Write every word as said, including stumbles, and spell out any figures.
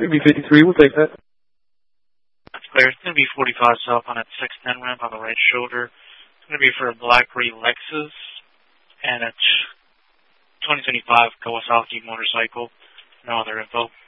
Maybe fifty-three, we'll take that. That's clear. It's going to be forty-five south on that six ten ramp on the right shoulder. It's going to be for a BlackBerry Lexus and a twenty twenty-five Kawasaki motorcycle. No other info.